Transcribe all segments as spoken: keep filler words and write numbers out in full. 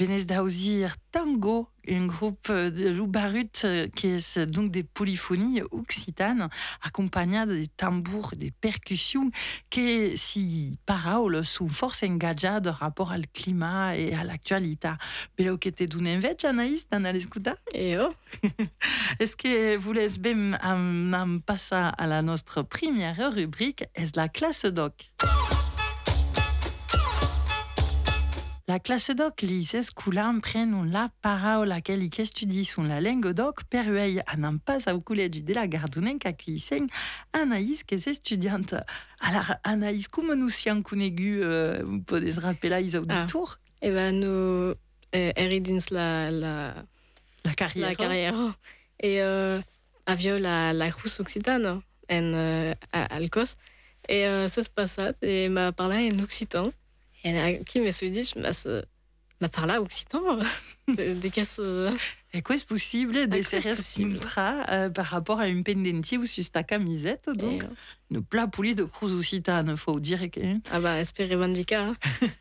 Venez d'Ausir Tango, un groupe de loup-barut qui est donc des polyphonies occitanes accompagnées de tambours, des percussions qui, si paroles, sont force engagées de rapport au climat et à l'actualité. Pero que te donne invece, Anaïs, d'en aller écouter? Et oh, Est-ce que vous laissez bien en passer à la notre première rubrique, est la classe doc? La classe doc lises sculam prennent la parole à quelli che studisson la langue doc per uei a n'en pas au collège de la Gardonenca qui enseigne Anaïs qui est étudiante. Alors Anaïs, comment nous siamo connegu, euh, vous pouvez rappeler les auditeurs? et ben nous eh, eridins la la La carrière. la carrière et euh, avio la la rousse occitane en euh, à Alcos et euh, ça se passe et m'a parlé en occitan et qui me suis dit je m'a m'a parlé occitan des casse Et quoi est-ce possible de quoi est se possible euh, par rapport à une pendenti ou sur ta camisette, donc Et, euh, une plat poulie de cruz occitane, faut dire que ah bah espérer revendica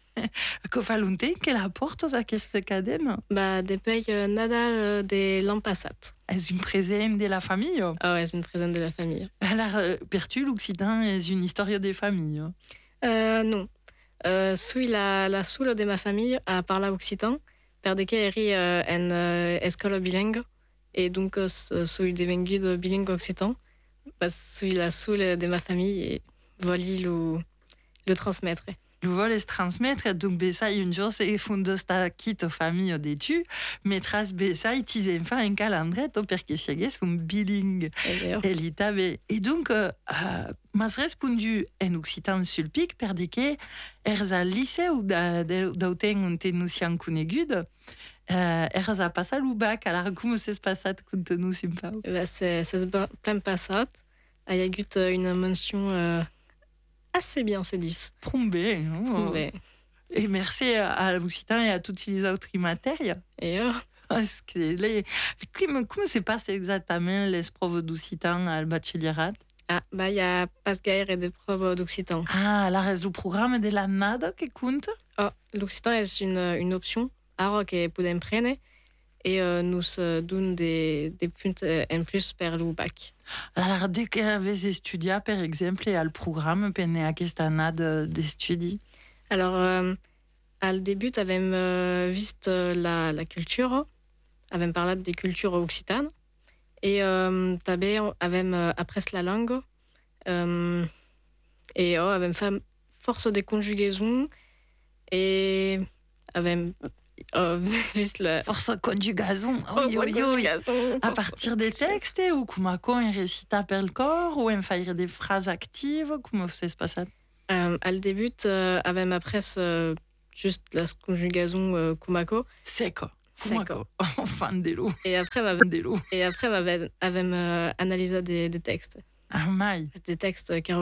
que fa longtemps qu'elle apporte à cette cadenne. bah des pays euh, Nadal euh, des l'an passat. Est-ce une présence de la famille? Ah ouais, c'est une présente de la famille. Alors, euh, Pertu, l'Occident est une histoire des familles. Euh, non. Euh, suis la, la soule de ma famille a parlé occitan, per de que eri euh, en euh, escola bilingue, et donc euh, suis devenu de bilingue occitan, parce que suis la soule de ma famille et voli le, le transmettre. Le vol est se transmettre, donc Bessa, une jour, c'est fondé sta quitte famille d'études, mais trace Bessa, ils enfants un calendrier, parce que c'est sont bilingue. Et, Et, et donc, euh, mas répondu en occitan sur le pic, per de que ers al lycée ou d'auten on te nous sian conegudes, euh, ers a passé le bac, alors comment ça se passe quand nous sommes pas? bah, c'est c'est plein passat. Il y a eu une mention euh, assez bien, c'est dix. Prombé, non? Mais, Et merci à l'Occitan et à toutes les autres matières. et oh, Parce que les... Comment, comment se passe exactement les preuves d'Occitan à le bachillerato? ah, bah il y a pas gaire des preuves d'occitan. Ah, la reste du programme de la nada qui compte? Oh, l'occitan est une, une option alors que podem prendre et euh, nous se donne des, des points en plus per le bac. Alors, dès que avez étudié, par exemple, et à le programme, pendant à cette année d'études? Alors, euh, à le début, tu avais euh, vu la, la culture, avem parlé des cultures occitanes, et euh, tu avais euh, appris la langue, euh, et oh, avem fait force des conjugaisons, et avem oh, vu la Force conjugaison. force Oui, oui, oui. conjugaison. À partir des textes, ou comment on récite per le corps, ou on fait des phrases actives, comment ça se passe? Euh, à le début, euh, avem appris euh, juste la conjugaison euh, kumako. Seco. Seco. Enfin, de l'eau. Et après, m'avait, De l'eau. et après, m'avait, avem euh, analysé des, des textes. Ah, maille. Des textes qui